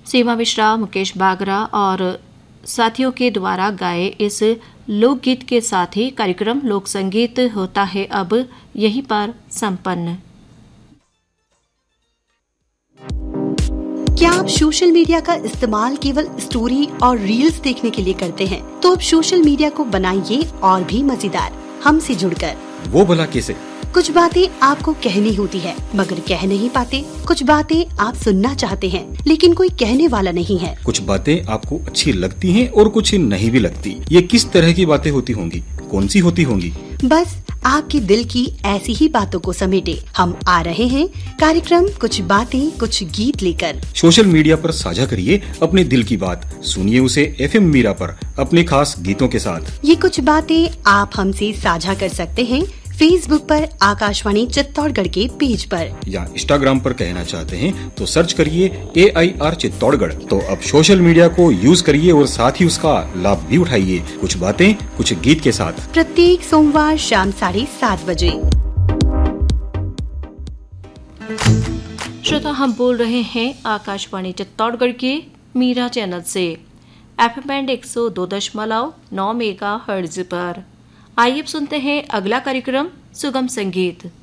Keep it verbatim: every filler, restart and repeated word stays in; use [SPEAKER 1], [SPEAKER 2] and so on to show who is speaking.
[SPEAKER 1] सीमा मिश्रा, मुकेश बागरा और साथियों के द्वारा गाए इस लोकगीत के साथ ही कार्यक्रम लोक संगीत होता है अब यहीं पर संपन्न।
[SPEAKER 2] क्या आप सोशल मीडिया का इस्तेमाल केवल स्टोरी और रील्स देखने के लिए करते हैं? तो अब सोशल मीडिया को बनाइए और भी मजेदार, हमसे जुड़कर।
[SPEAKER 3] वो भला कैसे?
[SPEAKER 2] कुछ बातें आपको कहनी होती है मगर कह नहीं पाते। कुछ बातें आप सुनना चाहते हैं लेकिन कोई कहने वाला नहीं है।
[SPEAKER 3] कुछ बातें आपको अच्छी लगती हैं और कुछ नहीं भी लगती। ये किस तरह की बातें होती होंगी? कौन सी होती होंगी?
[SPEAKER 2] बस आपके दिल की ऐसी ही बातों को समेटे हम आ रहे हैं कार्यक्रम कुछ बातें कुछ गीत लेकर।
[SPEAKER 3] सोशल मीडिया पर साझा करिए अपने दिल की बात, सुनिए उसे एफएम मीरा पर अपने खास गीतों के साथ।
[SPEAKER 2] ये कुछ बातें आप हमसे साझा कर सकते हैं फेसबुक पर आकाशवाणी चित्तौड़गढ़ के पेज पर,
[SPEAKER 3] या इंस्टाग्राम पर कहना चाहते हैं तो सर्च करिए ए आई आर चित्तौड़गढ़। तो अब सोशल मीडिया को यूज करिए और साथ ही उसका लाभ भी उठाइए। कुछ बातें कुछ गीत के साथ
[SPEAKER 2] प्रत्येक सोमवार शाम साढ़े सात बजे।
[SPEAKER 1] श्रोता, हम बोल रहे हैं आकाशवाणी चित्तौड़गढ़ के मीरा चैनल से एफएम बैंड एक सौ दो दशमलव नौ मेगा हर्ट्ज पर। आइए अब सुनते हैं अगला कार्यक्रम सुगम संगीत।